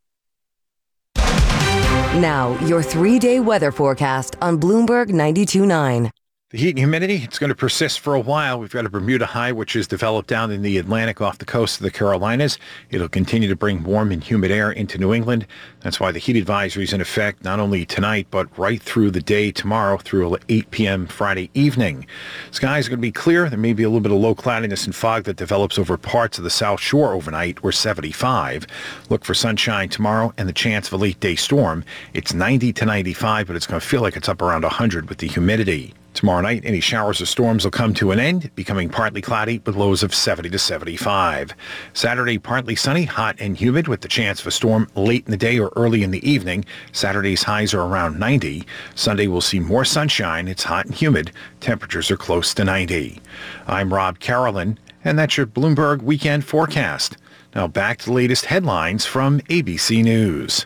S8: Now, your three-day weather forecast on Bloomberg ninety-two point nine.
S15: The heat and humidity, it's going to persist for a while. We've got a Bermuda high, which is developed down in the Atlantic off the coast of the Carolinas. It'll continue to bring warm and humid air into New England. That's why the heat advisory is in effect not only tonight, but right through the day tomorrow through eight p.m. Friday evening. Skies are going to be clear. There may be a little bit of low cloudiness and fog that develops over parts of the South Shore overnight. We're seventy-five. Look for sunshine tomorrow and the chance of a late day storm. It's ninety to ninety-five, but it's going to feel like it's up around one hundred with the humidity. Tomorrow night, any showers or storms will come to an end, becoming partly cloudy with lows of seventy to seventy-five. Saturday, partly sunny, hot and humid with the chance of a storm late in the day or early in the evening. Saturday's highs are around ninety. Sunday will see more sunshine. It's hot and humid. Temperatures are close to ninety. I'm Rob Carolyn, and that's your Bloomberg Weekend Forecast. Now back to the latest headlines from A B C News.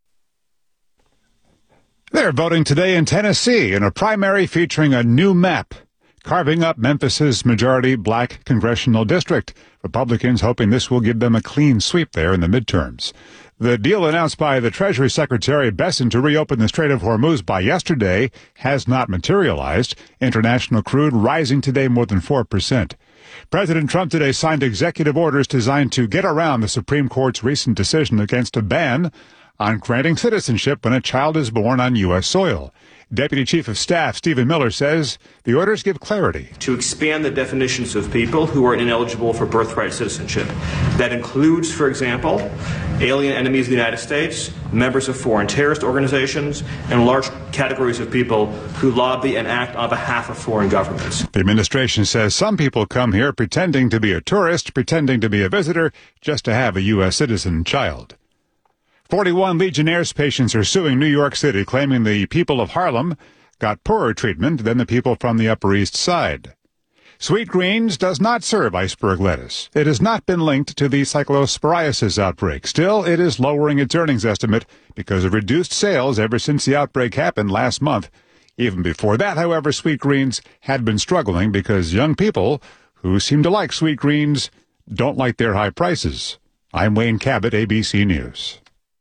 S3: They're voting today in Tennessee in a primary featuring a new map, carving up Memphis's majority black congressional district. Republicans hoping this will give them a clean sweep there in the midterms. The deal announced by the Treasury Secretary Besson to reopen the Strait of Hormuz by yesterday has not materialized. International crude rising today more than four percent. President Trump today signed executive orders designed to get around the Supreme Court's recent decision against a ban on granting citizenship when a child is born on U S soil. Deputy Chief of Staff Stephen Miller says the orders give clarity.
S9: To expand the definitions of people who are ineligible for birthright citizenship. That includes, for example, alien enemies of the United States, members of foreign terrorist organizations, and large categories of people who lobby and act on behalf of foreign governments.
S3: The administration says some people come here pretending to be a tourist, pretending to be a visitor, just to have a U S citizen child. forty-one Legionnaires patients are suing New York City, claiming the people of Harlem got poorer treatment than the people from the Upper East Side. Sweet Greens does not serve iceberg lettuce. It has not been linked to the cyclosporiasis outbreak. Still, it is lowering its earnings estimate because of reduced sales ever since the outbreak happened last month. Even before that, however, Sweet Greens had been struggling because young people who seem to like Sweet Greens don't like their high prices. I'm Wayne Cabot, A B C News.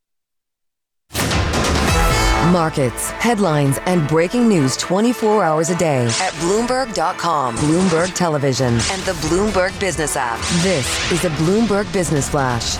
S8: Markets, headlines, and breaking news twenty-four hours a day at Bloomberg dot com, Bloomberg Television, and the Bloomberg Business app. This is a Bloomberg Business Flash.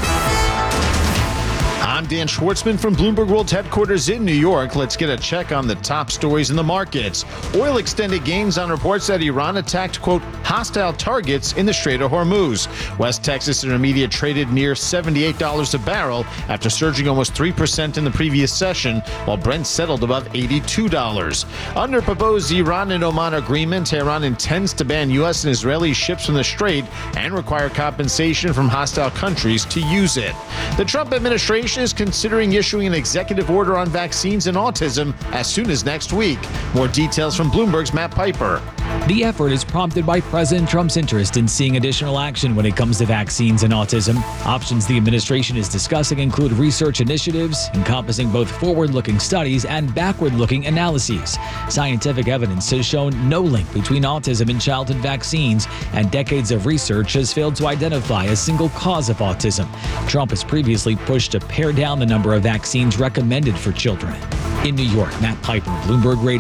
S10: I'm Dan Schwartzman from Bloomberg World's headquarters in New York. Let's get a check on the top stories in the markets. Oil extended gains on reports that Iran attacked, quote, hostile targets in the Strait of Hormuz. West Texas Intermediate traded near seventy-eight dollars a barrel after surging almost three percent in the previous session, while Brent settled above eighty-two dollars. Under proposed Iran and Oman agreement, Tehran intends to ban U S and Israeli ships from the Strait and require compensation from hostile countries to use it. The Trump administration is considering issuing an executive order on vaccines and autism as soon as next week. More details from Bloomberg's Matt Piper.
S14: The effort is prompted by President Trump's interest in seeing additional action when it comes to vaccines and autism. Options the administration is discussing include research initiatives encompassing both forward-looking studies and backward-looking analyses. Scientific evidence has shown no link between autism and childhood vaccines, and decades of research has failed to identify a single cause of autism. Trump has previously pushed to pare down the number of vaccines recommended for children. In New York, Matt Piper, Bloomberg Radio.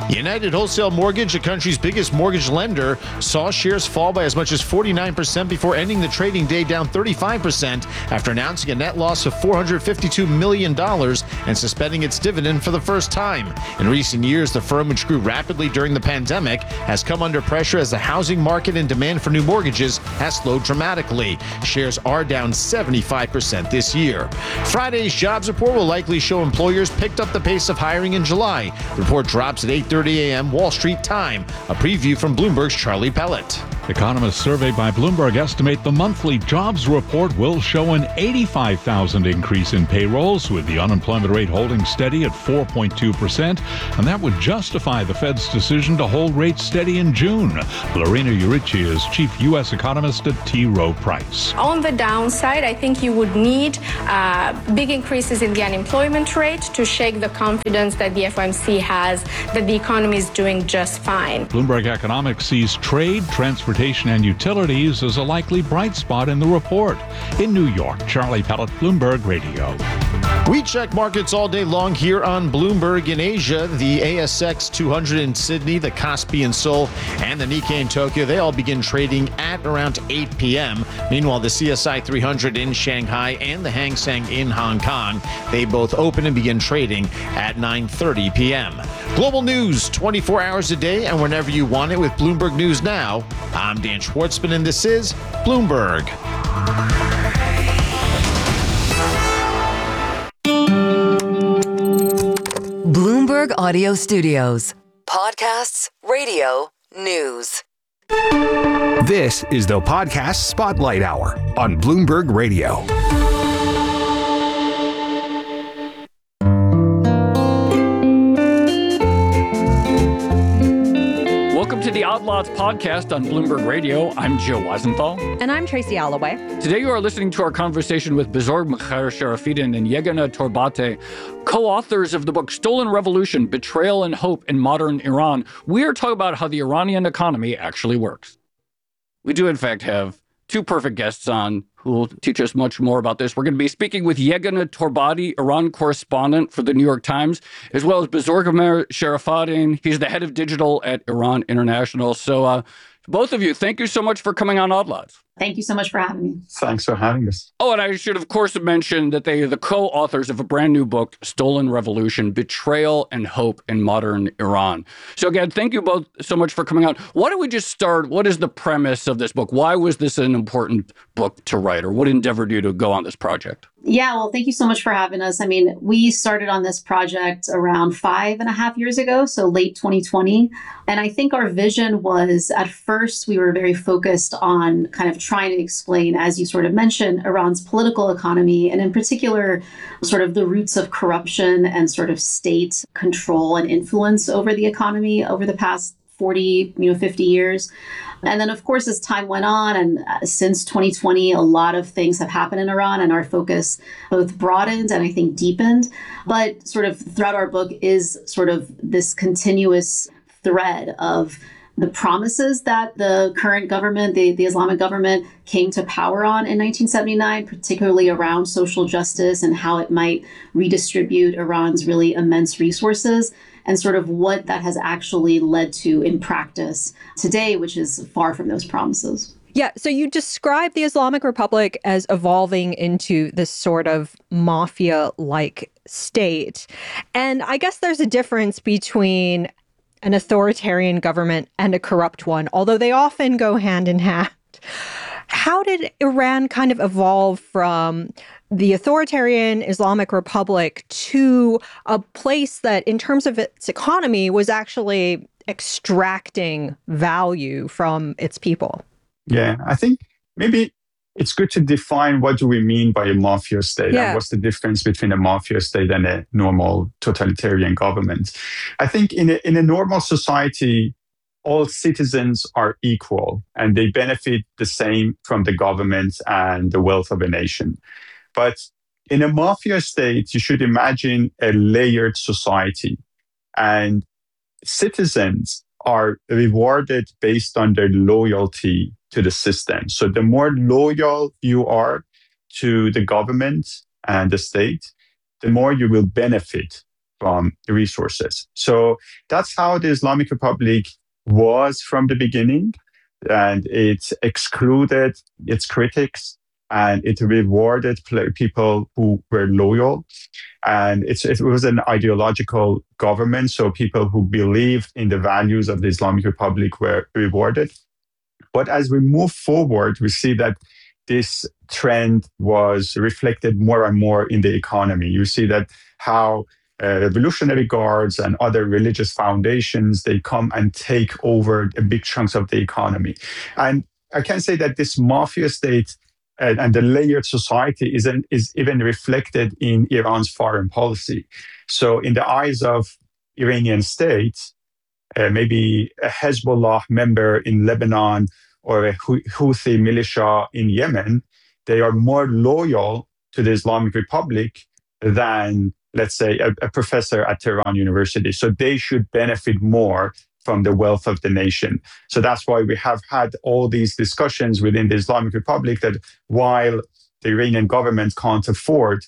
S10: United Wholesale Mortgage, the country's biggest mortgage lender, saw shares fall by as much as forty-nine percent before ending the trading day down thirty-five percent after announcing a net loss of four hundred fifty-two million dollars and suspending its dividend for the first time. In recent years, the firm, which grew rapidly during the pandemic, has come under pressure as the housing market and demand for new mortgages has slowed dramatically. Shares are down seventy-five percent this year. Friday's jobs report will likely show employers picked up the pace of hiring in July. The report drops at eight thirty a.m. Wall Street time. A preview from Bloomberg's Charlie Pellet.
S12: Economists surveyed by Bloomberg estimate the monthly jobs report will show an eighty-five thousand increase in payrolls, with the unemployment rate holding steady at four point two percent, and that would justify the Fed's decision to hold rates steady in June. Lorena Urici is chief U S economist at T. Rowe Price.
S13: On the downside, I think you would need uh, big increases in the unemployment rate to shake the confidence that the F O M C has that the economy is doing just fine.
S12: Bloomberg Economics sees trade, transportation, and utilities as a likely bright spot in the report. In New York, Charlie Pellet, Bloomberg Radio.
S10: We check markets all day long here on Bloomberg. In Asia, the A S X two hundred in Sydney, the Kospi in Seoul, and the Nikkei in Tokyo, they all begin trading at around eight p.m. Meanwhile, the C S I three hundred in Shanghai and the Hang Seng in Hong Kong, they both open and begin trading at nine thirty p.m. Global news twenty-four hours a day and whenever you want it with Bloomberg News Now. I'm Dan Schwartzman, and this is Bloomberg.
S8: Bloomberg Audio Studios. Podcasts, radio, news.
S5: This is the Podcast Spotlight Hour on Bloomberg Radio.
S16: Welcome to the Odd Lots podcast on Bloomberg Radio. I'm Joe Weisenthal.
S24: And I'm Tracy Alloway.
S16: Today you are listening to our conversation with Bezorg Meher-Sharafidin and Yeganeh Torbate, co-authors of the book Stolen Revolution, Betrayal and Hope in Modern Iran. We are talking about how the Iranian economy actually works. We do, in fact, have two perfect guests on who will teach us much more about this. We're going to be speaking with Yeganeh Torbate, Iran correspondent for the New York Times, as well as Bezorg Meher-Sharafidin. He's the head of digital at Iran International. So uh, both of you, thank you so much for coming on Odd Lots.
S24: Thank you so much for having me.
S25: Thanks for having us.
S16: Oh, and I should, of course, have mentioned that they are the co-authors of a brand new book, Stolen Revolution, Betrayal and Hope in Modern Iran. So again, thank you both so much for coming out. Why don't we just start? What is the premise of this book? Why was this an important book to write, or what endeavored you to go on this project?
S24: Yeah, well, thank you so much for having us. I mean, we started on this project around five and a half years ago, so late twenty twenty. And I think our vision was, at first, we were very focused on kind of trying to explain, as you sort of mentioned, Iran's political economy, and in particular, sort of the roots of corruption and sort of state control and influence over the economy over the past forty, you know, fifty years. And then, of course, as time went on, and since twenty twenty, a lot of things have happened in Iran, and our focus both broadened and I think deepened. But sort of throughout our book is sort of this continuous thread of the promises that the current government, the, the Islamic government, came to power on in nineteen seventy-nine, particularly around social justice and how it might redistribute Iran's really immense resources, and sort of what that has actually led to in practice today, which is far from those promises. Yeah, so you describe the Islamic Republic as evolving into this sort of mafia-like state. And I guess there's a difference between an authoritarian government and a corrupt one, although they often go hand in hand. How did Iran kind of evolve from the authoritarian Islamic Republic to a place that, in terms of its economy, was actually extracting value from its people?
S25: Yeah, I think maybe it's good to define what do we mean by a mafia state,
S24: Yeah.
S25: and what's the difference between a mafia state and a normal totalitarian government. I think in a, in a normal society, all citizens are equal and they benefit the same from the government and the wealth of a nation. But in a mafia state, you should imagine a layered society, and citizens are rewarded based on their loyalty to the system. So the more loyal you are to the government and the state, the more you will benefit from resources. So that's how the Islamic Republic was from the beginning, and it excluded its critics and it rewarded people who were loyal. And it's, it was an ideological government, so people who believed in the values of the Islamic Republic were rewarded. But as we move forward, we see that this trend was reflected more and more in the economy. You see that how uh, Revolutionary Guards and other religious foundations, they come and take over big chunks of the economy. And I can say that this mafia state and, and the layered society is, an, is even reflected in Iran's foreign policy. So in the eyes of Iranian states, uh, maybe a Hezbollah member in Lebanon or a Houthi militia in Yemen, they are more loyal to the Islamic Republic than, let's say, a, a professor at Tehran University. So they should benefit more from the wealth of the nation. So that's why we have had all these discussions within the Islamic Republic that while the Iranian government can't afford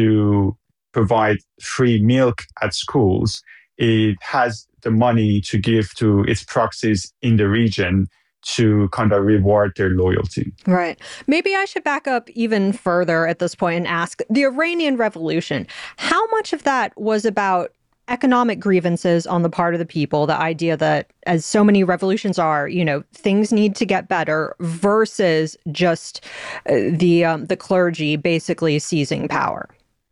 S25: to provide free milk at schools, it has the money to give to its proxies in the region to kind of reward their loyalty.
S6: Right. Maybe I should back up even further at this point and ask, the Iranian Revolution, how much of that was about economic grievances on the part of the people, the idea that, as so many revolutions are, you know, things need to get better, versus just uh, the um, the clergy basically seizing power?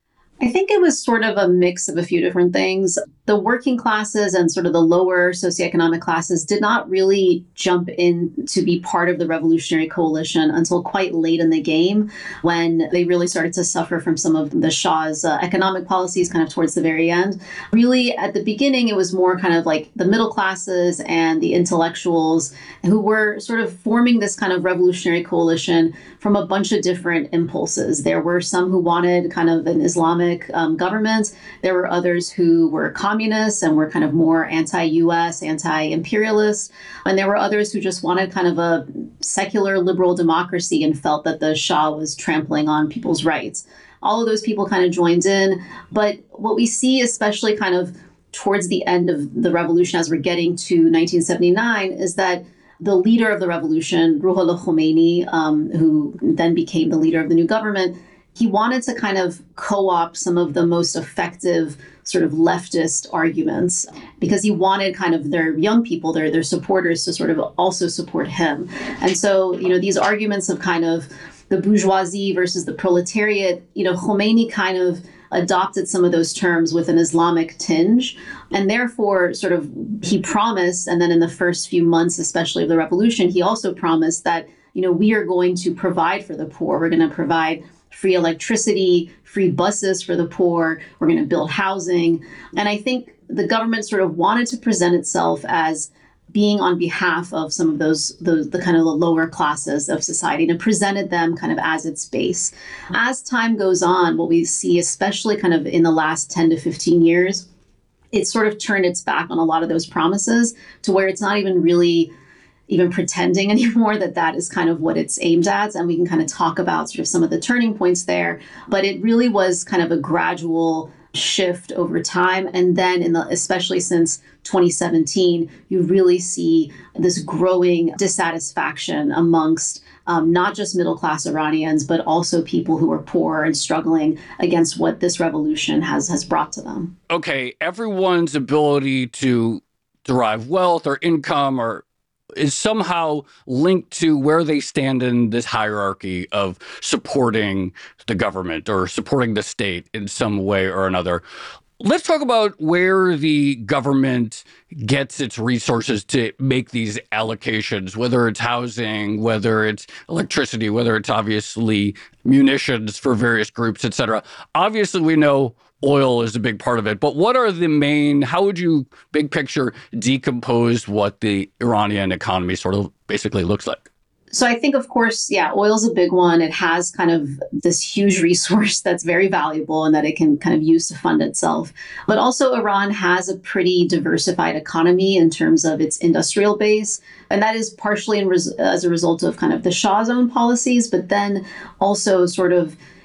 S24: I think it was sort of a mix of a few different things. The working classes and sort of the lower socioeconomic classes did not really jump in to be part of the revolutionary coalition until quite late in the game, when they really started to suffer from some of the Shah's uh, economic policies kind of towards the very end. Really, at the beginning, it was more kind of like the middle classes and the intellectuals who were sort of forming this kind of revolutionary coalition from a bunch of different impulses. There were some who wanted kind of an Islamic Um, government. There were others who were communists and were kind of more anti-U S, anti-imperialist. And there were others who just wanted kind of a secular liberal democracy and felt that the Shah was trampling on people's rights. All of those people kind of joined in. But what we see, especially kind of towards the end of the revolution, as we're getting to nineteen seventy-nine, is that the leader of the revolution, Ruhollah Khomeini, um, who then became the leader of the new government, he wanted to kind of co-opt some of the most effective sort of leftist arguments, because he wanted kind of their young people, their their supporters, to sort of also support him. And so, you know, these arguments of kind of the bourgeoisie versus the proletariat, you know, Khomeini kind of adopted some of those terms with an Islamic tinge. And therefore, sort of, he promised, and then in the first few months, especially of the revolution, he also promised that, you know, we are going to provide for the poor. We're going to provide free electricity, free buses for the poor. We're going to build housing. And I think the government sort of wanted to present itself as being on behalf of some of those, those the kind of the lower classes of society, and it presented them kind of as its base. As time goes on, what we see, especially kind of in the last ten to fifteen years, it sort of turned its back on a lot of those promises to where it's not even really even pretending anymore that that is kind of what it's aimed at. And we can kind of talk about sort of some of the turning points there. But it really was kind of a gradual shift over time. And then in the, especially since twenty seventeen, you really see this growing dissatisfaction amongst um, not just middle-class Iranians, but also people who are poor and struggling against what this revolution has has brought to them.
S16: Okay, everyone's ability to derive wealth or income or is somehow linked to where they stand in this hierarchy of supporting the government or supporting the state in some way or another. Let's talk about where the government gets its resources to make these allocations, whether it's housing, whether it's electricity, whether it's obviously munitions for various groups, et cetera. Obviously, we know oil is a big part of it, but what are the main, how would you, big picture, decompose what the Iranian economy sort of basically looks like?
S24: So I think, of course, yeah, oil is a big one. It has kind of this huge resource that's very valuable and that it can kind of use to fund itself. But also Iran has a pretty diversified economy in terms of its industrial base. And that is partially in res- as a result of kind of the Shah's own policies, but then also sort of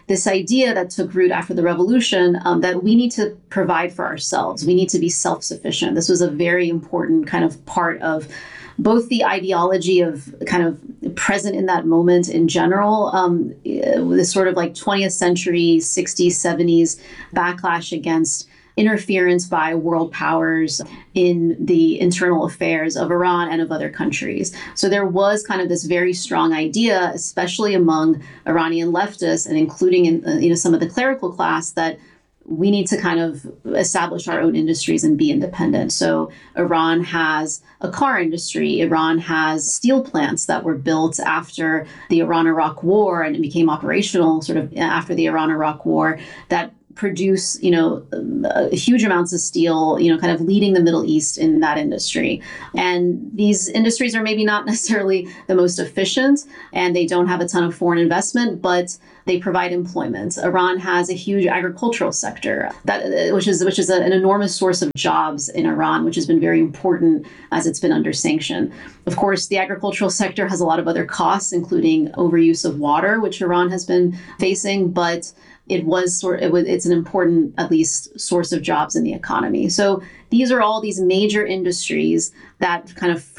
S24: this idea that took root after the revolution um, that we need to provide for ourselves. We need to be self-sufficient. This was a very important kind of part of both the ideology of kind of present in that moment in general, um, this sort of like twentieth century, sixties, seventies backlash against interference by world powers in the internal affairs of Iran and of other countries. So there was kind of this very strong idea, especially among Iranian leftists and including in uh, you know some of the clerical class, that we need to kind of establish our own industries and be independent. So Iran has a car industry. Iran has steel plants that were built after the Iran-Iraq War and it became operational sort of after the Iran-Iraq War that produce, you know, uh, huge amounts of steel, you know, kind of leading the Middle East in that industry. And these industries are maybe not necessarily the most efficient and they don't have a ton of foreign investment, but they provide employment. Iran has a huge agricultural sector, that which is which is a, an enormous source of jobs in Iran, which has been very important as it's been under sanction. Of course, the agricultural sector has a lot of other costs, including overuse of water, which Iran has been facing, but it was sort it was, it's an important, at least, source of jobs in the economy. So these are all these major industries that kind of